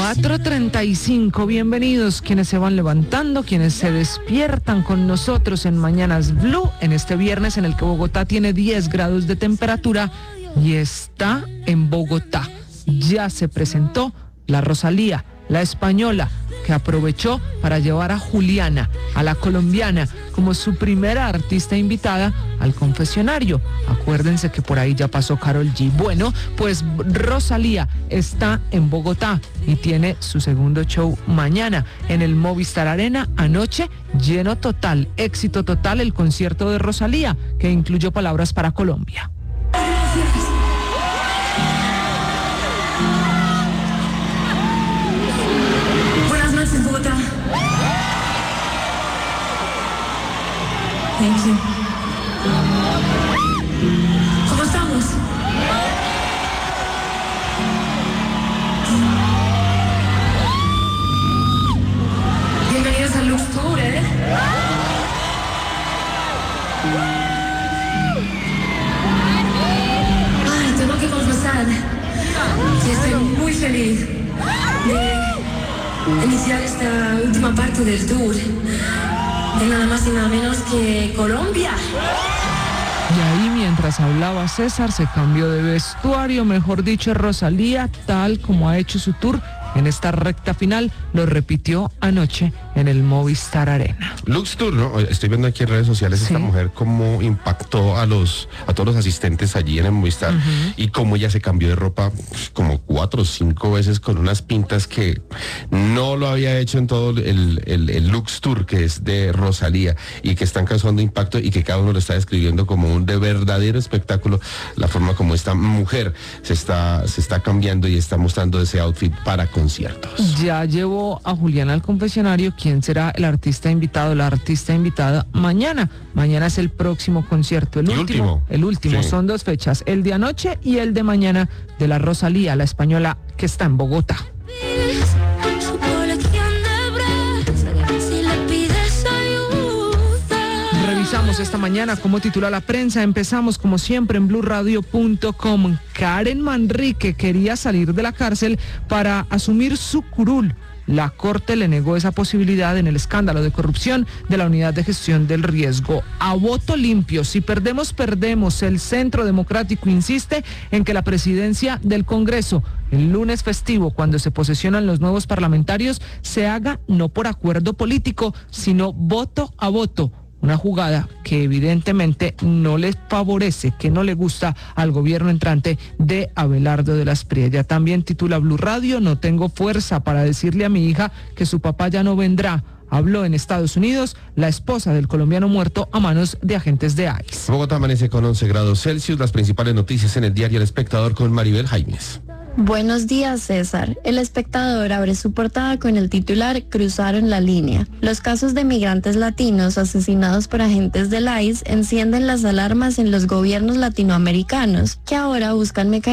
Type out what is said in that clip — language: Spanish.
4:35, bienvenidos quienes se van levantando, quienes se despiertan con nosotros en Mañanas Blue, en este viernes en el que Bogotá tiene 10 grados de temperatura y está en Bogotá. Ya se presentó la Rosalía, la española, que aprovechó para llevar a Juliana, a la colombiana, como su primera artista invitada al confesionario. Acuérdense que por ahí ya pasó Karol G. Bueno, pues Rosalía está en Bogotá y tiene su segundo show mañana en el Movistar Arena. Anoche, lleno total, éxito total el concierto de Rosalía, que incluyó Palabras para Colombia. Thank you. ¿Cómo estamos? Bienvenidos al Lux Tour, ¿eh? Ay, tengo que confesar que estoy muy feliz de iniciar esta última parte del tour. De nada más y nada menos que Colombia. Y ahí mientras hablaba César se cambió de vestuario, mejor dicho, Rosalía, tal como ha hecho su tour en esta recta final, lo repitió anoche en el Movistar Arena. Lux Tour, ¿no? Estoy viendo aquí en redes sociales Sí. Esta mujer cómo impactó a todos los asistentes allí en el Movistar y cómo ella se cambió de ropa como 4 o 5 veces con unas pintas que no lo había hecho en todo el Lux Tour, que es de Rosalía y que están causando impacto y que cada uno lo está describiendo como un de verdadero espectáculo, la forma como esta mujer se está cambiando y está mostrando ese outfit para conciertos. Ya llevó a Juliana al confesionario. ¿Quién será el artista invitado, la artista invitada mañana? Mañana es el próximo concierto, el último. Sí. Son 2 fechas, el de anoche y el de mañana de la Rosalía, la española que está en Bogotá. Revisamos esta mañana cómo titula la prensa. Empezamos como siempre en BluRadio.com. Karen Manrique quería salir de la cárcel para asumir su curul. La Corte le negó esa posibilidad en el escándalo de corrupción de la Unidad de Gestión del Riesgo. A voto limpio, si perdemos, perdemos. El Centro Democrático insiste en que la presidencia del Congreso, el lunes festivo, cuando se posesionan los nuevos parlamentarios, se haga no por acuerdo político, sino voto a voto. Una jugada que evidentemente no les favorece, que no le gusta al gobierno entrante de Abelardo de las Priella. También titula Blue Radio: no tengo fuerza para decirle a mi hija que su papá ya no vendrá. Habló en Estados Unidos la esposa del colombiano muerto a manos de agentes de ICE. Bogotá amanece con 11 grados Celsius. Las principales noticias en el diario El Espectador con Maribel Jaimes. Buenos días, César. El Espectador abre su portada con el titular "Cruzaron la línea". Los casos de migrantes latinos asesinados por agentes del ICE encienden las alarmas en los gobiernos latinoamericanos, que ahora buscan mecanismos